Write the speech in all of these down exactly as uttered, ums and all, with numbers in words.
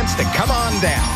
chance to come on down.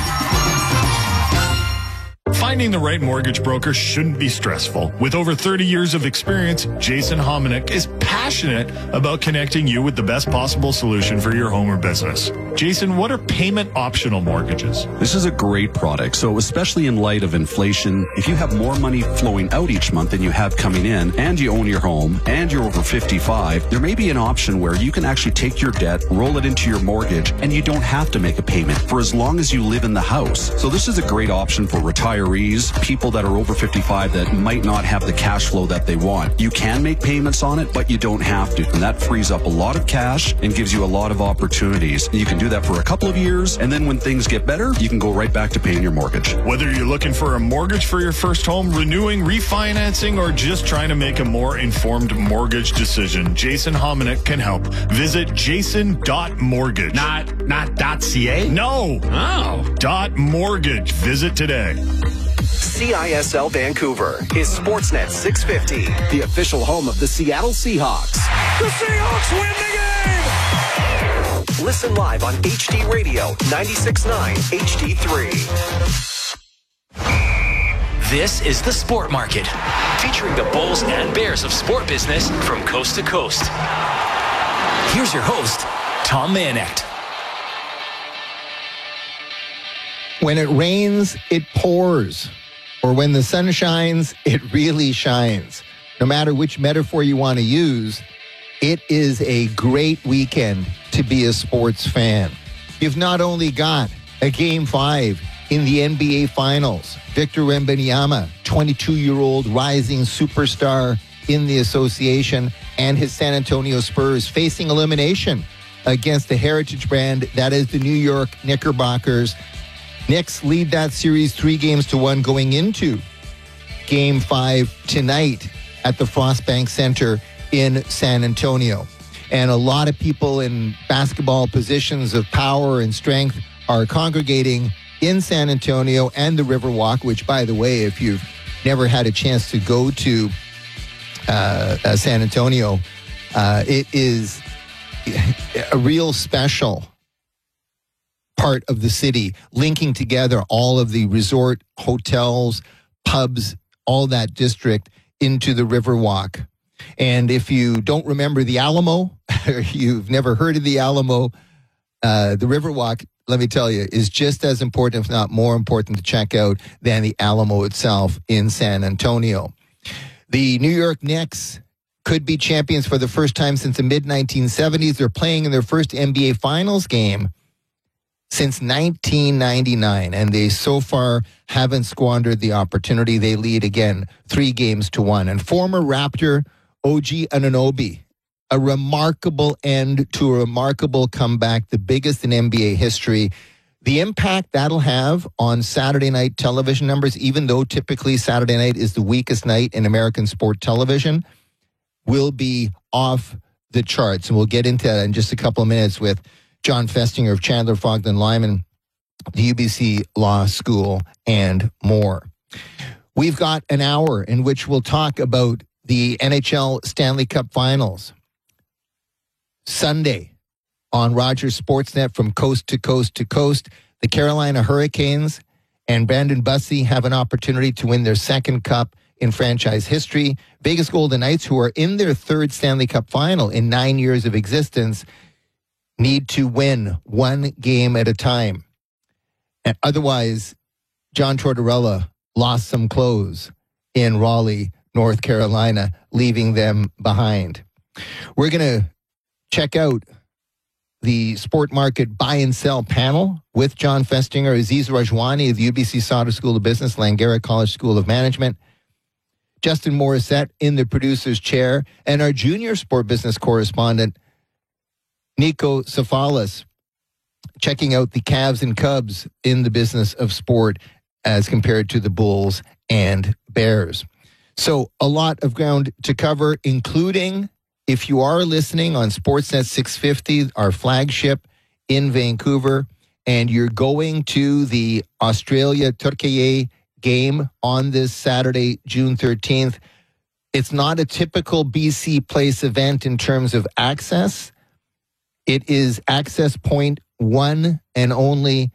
Finding the right mortgage broker shouldn't be stressful. With over thirty years of experience, Jason Hominick is passionate about connecting you with the best possible solution for your home or business. Jason, what are payment optional mortgages? This is a great product. So especially in light of inflation, if you have more money flowing out each month than you have coming in, and you own your home, and you're over fifty-five, there may be an option where you can actually take your debt, roll it into your mortgage, and you don't have to make a payment for as long as you live in the house. So this is a great option for retirees, people that are over fifty-five that might not have the cash flow that they want. You can make payments on it, but you don't have to. And that frees up a lot of cash and gives you a lot of opportunities. You can do that for a couple of years, and then when things get better, you can go right back to paying your mortgage. Whether you're looking for a mortgage for your first home, renewing, refinancing, or just trying to make a more informed mortgage decision, Jason Hominick can help. Visit jason dot mortgage. Not, not .ca? No. Oh. Dot mortgage. Visit today. C I S L Vancouver is Sportsnet six fifty, the official home of the Seattle Seahawks. The Seahawks win the game! Listen live on H D Radio ninety-six point nine H D three. This is The Sport Market, featuring the Bulls and Bears of sport business from coast to coast. Here's your host, Tom Mayenknecht. When it rains, it pours. Or when the sun shines, it really shines. No matter which metaphor you want to use, it is a great weekend to be a sports fan. You've not only got a Game five in the N B A Finals. Victor Wembanyama, twenty-two-year-old rising superstar in the association, and his San Antonio Spurs facing elimination against the heritage brand that is the New York Knickerbockers. Knicks lead that series three games to one going into Game five tonight at the Frostbank Center in San Antonio. And a lot of people in basketball positions of power and strength are congregating in San Antonio and the Riverwalk, which, by the way, if you've never had a chance to go to uh, uh, San Antonio, uh, it is a real special part of the city, linking together all of the resort, hotels, pubs, all that district into the Riverwalk. And if you don't remember the Alamo, or you've never heard of the Alamo, uh, the Riverwalk, let me tell you, is just as important, if not more important, to check out than the Alamo itself in San Antonio. The New York Knicks could be champions for the first time since the mid nineteen seventies. They're playing in their first N B A Finals game since nineteen ninety-nine, and they so far haven't squandered the opportunity. They lead again three games to one. And former Raptor O G Anunoby, a remarkable end to a remarkable comeback, the biggest in N B A history. The impact that'll have on Saturday night television numbers, even though typically Saturday night is the weakest night in American sport television, will be off the charts. And we'll get into that in just a couple of minutes with John Festinger of Chandler, Fogden Lyman, the U B C Law School, and more. We've got an hour in which we'll talk about the N H L Stanley Cup Finals. Sunday on Rogers Sportsnet from coast to coast to coast, the Carolina Hurricanes and Brandon Bussi have an opportunity to win their second cup in franchise history. Vegas Golden Knights, who are in their third Stanley Cup final in nine years of existence, need to win one game at a time. And otherwise, John Tortorella lost some clothes in Raleigh, North Carolina, leaving them behind. We're going to check out the Sport Market Buy and Sell panel with John Festinger, Aziz Rajwani of the U B C Sauder School of Business, Langara College School of Management, Justin Morissette in the producer's chair, and our junior sport business correspondent, Nico Safalas, checking out the Cavs and Cubs in the business of sport as compared to the Bulls and Bears. So a lot of ground to cover, including, if you are listening on Sportsnet six fifty, our flagship in Vancouver, and you're going to the Australia-Turkey game on this Saturday, June thirteenth, it's not a typical B C Place event in terms of access. It is access point one and only